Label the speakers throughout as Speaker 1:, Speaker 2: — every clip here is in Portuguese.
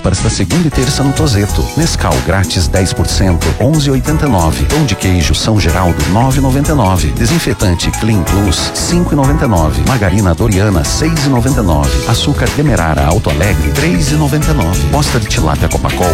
Speaker 1: para esta segunda e terça no Tozeto. Nescau grátis 10%, 11,89. Pão de queijo São Geraldo 9,99. Desinfetante Clean Plus 5,99. Margarina Doriana 6,99. Açúcar Demerara Alto Alegre 3,99. Bosta de tilápia Copacol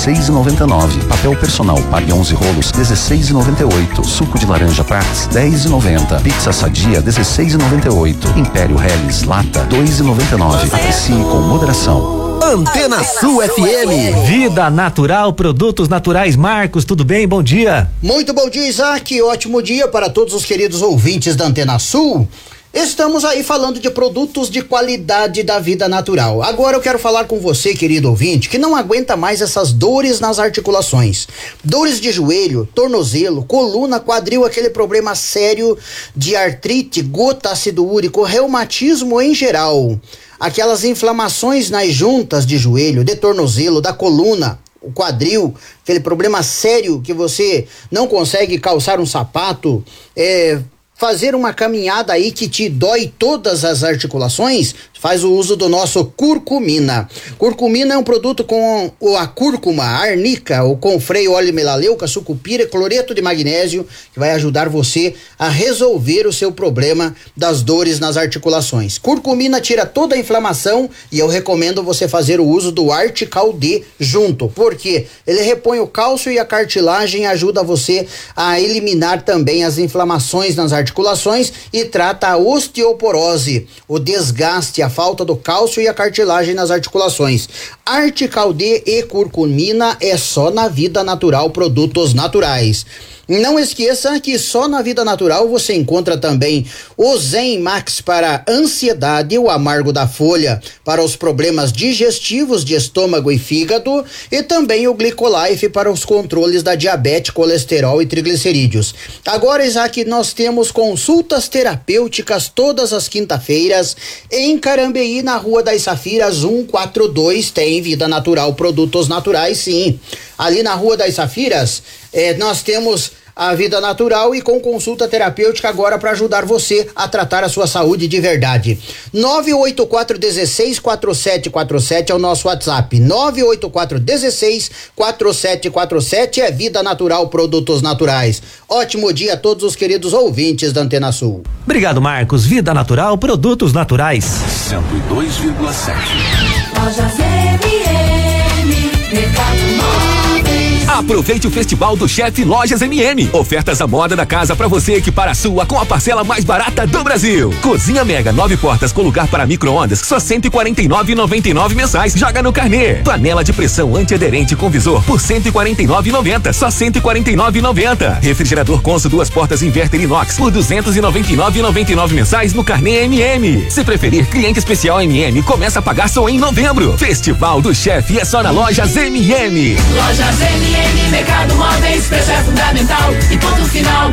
Speaker 1: 16,99. Papel personal Pague 11 rolos 16,98. Suco de laranja Prats 10,90. Pizza Sadia 16,98. Império Helles Lata 2,99. Aprecie com moderação.
Speaker 2: Antena Sul FM.
Speaker 3: Vida Natural, produtos naturais. Marcos, tudo bem? Bom dia.
Speaker 4: Muito bom dia, Isaac. Ótimo dia para todos os queridos ouvintes da Antena Sul. Estamos aí falando de produtos de qualidade da Vida Natural. Agora eu quero falar com você, querido ouvinte, que não aguenta mais essas dores nas articulações. Dores de joelho, tornozelo, coluna, quadril, aquele problema sério de artrite, gota, ácido úrico, reumatismo em geral. Aquelas inflamações nas juntas de joelho, de tornozelo, da coluna, o quadril, aquele problema sério que você não consegue calçar um sapato, fazer uma caminhada aí que te dói todas as articulações, faz o uso do nosso curcumina. Curcumina é um produto com a cúrcuma, a arnica, o confreio, óleo melaleuca, sucupira, cloreto de magnésio, que vai ajudar você a resolver o seu problema das dores nas articulações. Curcumina tira toda a inflamação e eu recomendo você fazer o uso do Artical D junto, porque ele repõe o cálcio e a cartilagem, ajuda você a eliminar também as inflamações nas articulações e trata a osteoporose, o desgaste, a falta do cálcio e a cartilagem nas articulações. Artical D e curcumina é só na Vida Natural Produtos Naturais. Não esqueça que só na Vida Natural você encontra também o Zen Max para ansiedade, o amargo da folha para os problemas digestivos de estômago e fígado e também o Glicolife para os controles da diabetes, colesterol e triglicerídeos. Agora, Isaac, nós temos consultas terapêuticas todas as quinta-feiras em Carambeí, na Rua das Safiras 142, tem Vida Natural Produtos Naturais, sim. Ali na Rua das Safiras, nós temos a Vida Natural e com consulta terapêutica agora para ajudar você a tratar a sua saúde de verdade. 984-16-4747 é o nosso WhatsApp. 984-16-4747 é Vida Natural Produtos Naturais. Ótimo dia a todos os queridos ouvintes da Antena Sul.
Speaker 3: Obrigado, Marcos. Vida Natural, produtos naturais.
Speaker 1: 102,7.
Speaker 5: Lojas MM, Mercado Móveis.
Speaker 2: Aproveite o Festival do Chefe Lojas MM. Ofertas à moda da casa para você equipar a sua com a parcela mais barata do Brasil. Cozinha Mega 9 portas com lugar para micro-ondas, só R$149,99 mensais. Joga no carnê. Panela de pressão antiaderente com visor por R$149,90, só R$149,90. Refrigerador Consul 2 portas inverter inox por R$299,99 mensais no carnê MM. Se preferir, cliente especial MM começa a pagar só em novembro. Festival do Chefe é só na Lojas MM.
Speaker 5: Lojas MM, Mercado Móveis, preço é fundamental e ponto final.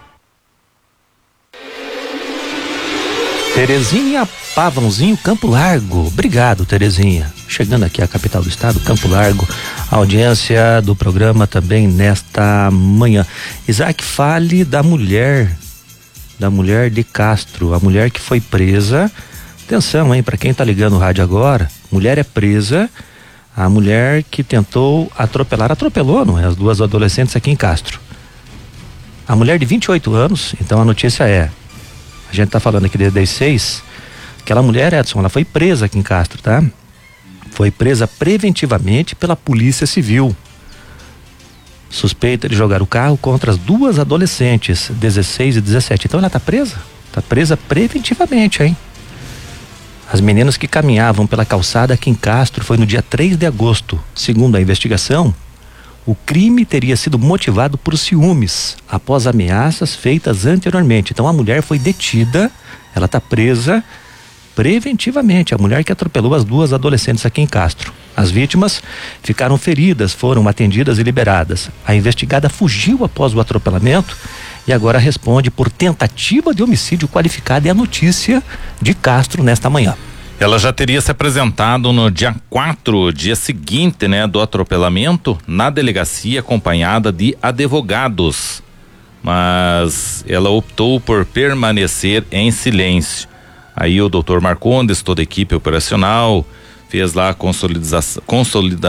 Speaker 3: Terezinha Pavãozinho, Campo Largo. Obrigado, Terezinha. Chegando aqui à capital do estado, Campo Largo, a audiência do programa também nesta manhã. Isaac, fale da mulher de Castro, a mulher que foi presa. Atenção, hein, para quem tá ligando o rádio agora, mulher é presa. A mulher que tentou atropelou, não é? As duas adolescentes aqui em Castro. A mulher de 28 anos, então a notícia a gente tá falando aqui desde as 6, aquela mulher, Edson, ela foi presa aqui em Castro, tá? Foi presa preventivamente pela Polícia Civil. Suspeita de jogar o carro contra as duas adolescentes, 16 e 17. Então ela tá presa preventivamente, hein? As meninas que caminhavam pela calçada aqui em Castro foi no dia 3 de agosto. Segundo a investigação, o crime teria sido motivado por ciúmes, após ameaças feitas anteriormente. Então a mulher foi detida, ela está presa preventivamente, a mulher que atropelou as duas adolescentes aqui em Castro. As vítimas ficaram feridas, foram atendidas e liberadas. A investigada fugiu após o atropelamento e agora responde por tentativa de homicídio qualificado. É a notícia de Castro nesta manhã.
Speaker 6: Ela já teria se apresentado no dia 4, dia seguinte, né, do atropelamento, na delegacia acompanhada de advogados, mas ela optou por permanecer em silêncio. Aí o doutor Marcondes, toda a equipe operacional, fez lá a consolidação